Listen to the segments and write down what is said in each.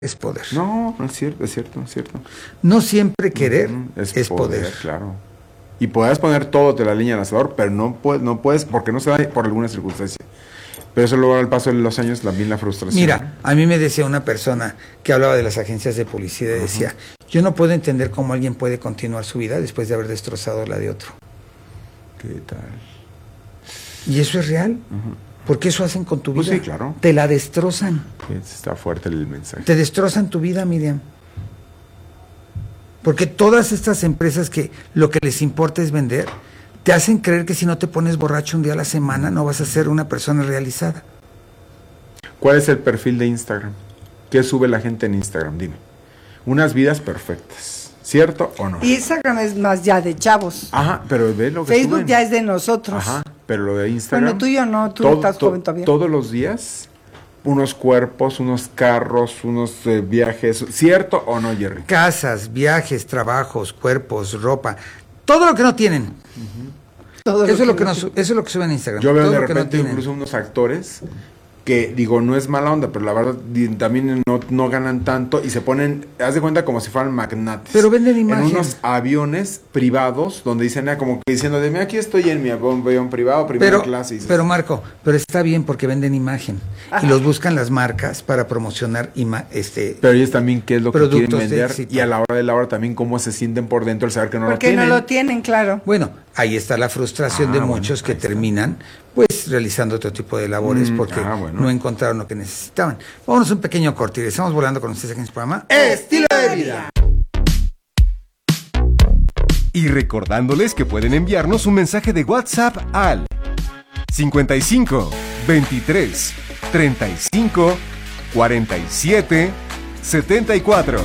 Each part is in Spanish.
es poder. No, no es cierto, es cierto, es cierto. No siempre querer es poder. Claro. Y podrás poner todo de la línea del asador, pero no puedes porque no se da por alguna circunstancia. Pero eso luego al paso de los años también la frustración. Mira, a mí me decía una persona que hablaba de las agencias de publicidad y decía, yo no puedo entender cómo alguien puede continuar su vida después de haber destrozado la de otro. ¿Qué tal? Y eso es real. Porque eso hacen con tu vida. Pues sí, claro. Te la destrozan. Está fuerte el mensaje. Te destrozan tu vida, Miriam. Porque todas estas empresas que lo que les importa es vender, te hacen creer que si no te pones borracho un día a la semana no vas a ser una persona realizada. ¿Cuál es el perfil de Instagram? ¿Qué sube la gente en Instagram? Dime. Unas vidas perfectas, ¿cierto o no? Instagram es más ya de chavos. Ajá, pero ve lo que Facebook suben. ya es de nosotros. Ajá, pero lo de Instagram. Bueno, tú y yo no, tú estás joven todavía. Todos los días, unos cuerpos, unos carros, unos viajes, ¿cierto o no, Jerry? Casas, viajes, trabajos, cuerpos, ropa, todo lo que no tienen. Todo Eso es lo que suben en Instagram. Yo veo todo de lo que no repente tienen. incluso unos actores que, digo, no es mala onda, pero la verdad también no ganan tanto y se ponen, haz de cuenta como si fueran magnates. Pero venden imagen. En unos aviones privados donde dicen, como que diciendo, de aquí estoy en mi avión privado, primera clase. Pero Marco, pero está bien porque venden imagen. Y los buscan las marcas para promocionar Pero ellos también qué es lo que quieren vender y a la hora de la hora también cómo se sienten por dentro al saber que no lo tienen. Porque no lo tienen, claro. Bueno, ahí está la frustración de muchos que terminan pues realizando otro tipo de labores porque no encontraron lo que necesitaban. Vámonos a un pequeño corte y estamos volando con ustedes aquí en este programa Estilo de Vida. Y recordándoles que pueden enviarnos un mensaje de WhatsApp al 55 23 35 47 74.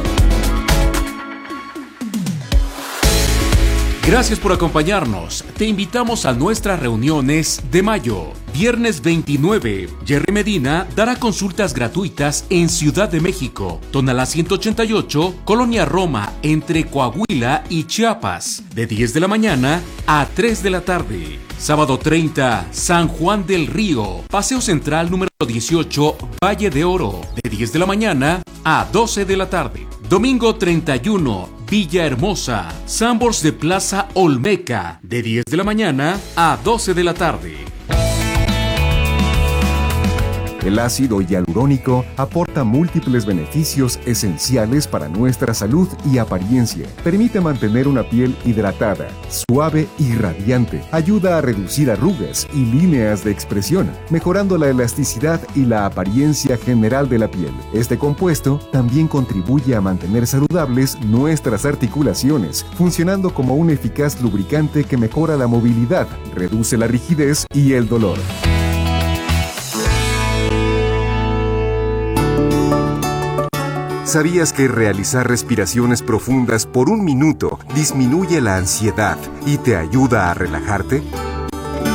Gracias por acompañarnos. Te invitamos a nuestras reuniones de mayo. Viernes 29, Jerry Medina dará consultas gratuitas en Ciudad de México, Tonalá 188, Colonia Roma, entre Coahuila y Chiapas, de 10 de la mañana a 3 de la tarde. Sábado 30, San Juan del Río, Paseo Central número 18, Valle de Oro, de 10 de la mañana a 12 de la tarde. Domingo 31, Villahermosa, Sambors de Plaza Olmeca, de 10 de la mañana a 12 de la tarde. El ácido hialurónico aporta múltiples beneficios esenciales para nuestra salud y apariencia. Permite mantener una piel hidratada, suave y radiante. Ayuda a reducir arrugas y líneas de expresión, mejorando la elasticidad y la apariencia general de la piel. Este compuesto también contribuye a mantener saludables nuestras articulaciones, funcionando como un eficaz lubricante que mejora la movilidad, reduce la rigidez y el dolor. ¿Sabías que realizar respiraciones profundas por 1 minuto disminuye la ansiedad y te ayuda a relajarte?